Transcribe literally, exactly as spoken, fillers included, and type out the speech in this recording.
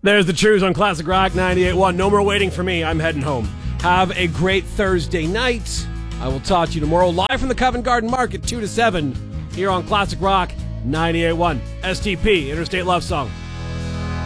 There's the truth on Classic Rock ninety-eight point one. No more waiting for me. I'm heading home. Have a great Thursday night. I will talk to you tomorrow live from the Covent Garden Market, two to seven, here on Classic Rock ninety-eight point one. S T P, Interstate Love Song.